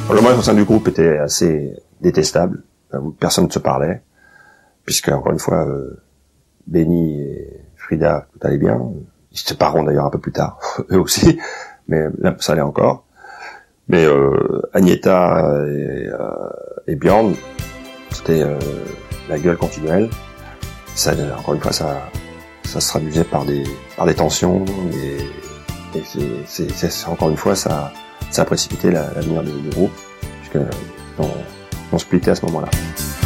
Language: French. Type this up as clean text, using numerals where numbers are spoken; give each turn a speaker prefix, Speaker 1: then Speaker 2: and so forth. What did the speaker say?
Speaker 1: L'ambiance au sein du groupe était assez détestable. Personne ne se parlait, puisque encore une fois, Benny et Frida, tout allait bien. Ils se sépareront d'ailleurs un peu plus tard, eux aussi, mais là, ça allait encore. Mais Agnetha et Björn, c'était la gueule continuelle. Ça, encore une fois, ça se traduisait par des tensions et c'est encore une fois ça a précipité l'avenir du groupe, puisque on splittait à ce moment-là.